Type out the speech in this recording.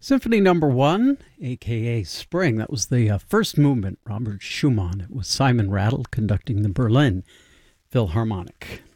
Symphony Number 1, a.k.a. Spring. That was the first movement, Robert Schumann. It was Simon Rattle conducting the Berlin Philharmonic.